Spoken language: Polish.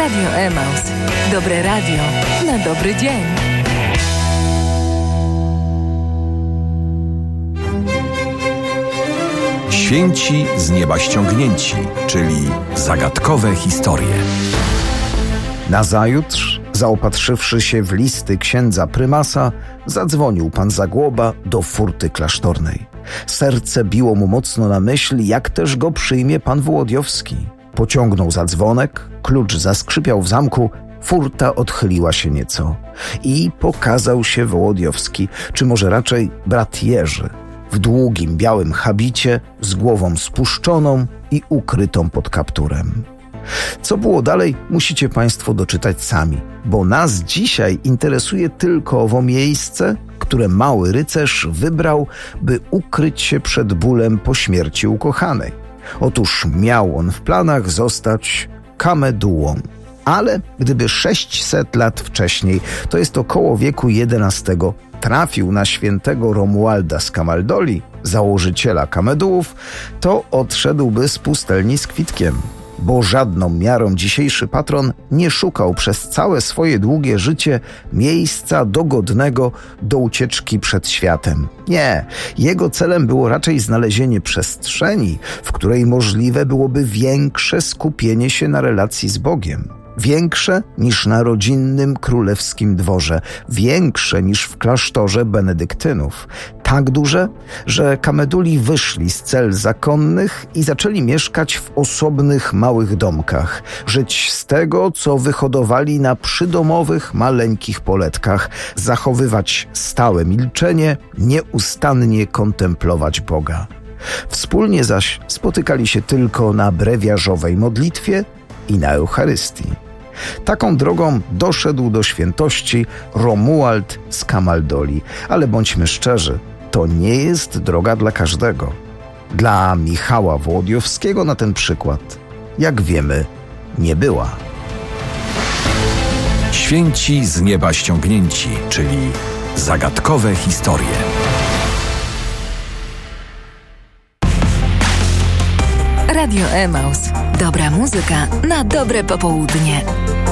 Radio Emaus. Dobre radio na dobry dzień. Święci z nieba ściągnięci, czyli zagadkowe historie. Nazajutrz, zaopatrzywszy się w listy księdza prymasa, zadzwonił pan Zagłoba do furty klasztornej. Serce biło mu mocno na myśl, jak też go przyjmie pan Wołodyjowski. Pociągnął za dzwonek, klucz zaskrzypiał w zamku, furta odchyliła się nieco i pokazał się Wołodyjowski, czy może raczej brat Jerzy, w długim białym habicie, z głową spuszczoną i ukrytą pod kapturem. Co było dalej, musicie państwo doczytać sami, bo nas dzisiaj interesuje tylko owo miejsce, które mały rycerz wybrał, by ukryć się przed bólem po śmierci ukochanej. Otóż miał on w planach zostać kamedułą, ale gdyby 600 lat wcześniej, to jest około wieku XI, trafił na świętego Romualda z Camaldoli, założyciela kamedułów, to odszedłby z pustelni z kwitkiem, bo żadną miarą dzisiejszy patron nie szukał przez całe swoje długie życie miejsca dogodnego do ucieczki przed światem. Nie, jego celem było raczej znalezienie przestrzeni, w której możliwe byłoby większe skupienie się na relacji z Bogiem. Większe niż na rodzinnym królewskim dworze, większe niż w klasztorze benedyktynów. Tak duże, że kameduli wyszli z cel zakonnych i zaczęli mieszkać w osobnych małych domkach, żyć z tego, co wyhodowali na przydomowych, maleńkich poletkach, zachowywać stałe milczenie, nieustannie kontemplować Boga. Wspólnie zaś spotykali się tylko na brewiarzowej modlitwie i na Eucharystii. Taką drogą doszedł do świętości Romuald z Camaldoli. Ale bądźmy szczerzy, to nie jest droga dla każdego. Dla Michała Wołodyjowskiego na ten przykład, jak wiemy, nie była. Święci z nieba ściągnięci, czyli zagadkowe historie. Radio Emaus. Dobra muzyka na dobre popołudnie.